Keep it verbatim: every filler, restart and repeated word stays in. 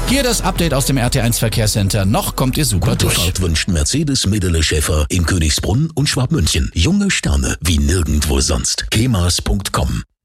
Hier das Update aus dem R T eins Verkehrscenter. Noch kommt ihr super Gute durch. Fahrt wünscht Mercedes Medele Schäfer in Königsbrunn und Schwabmünchen. Junge Sterne wie nirgendwo sonst. kemas punkt com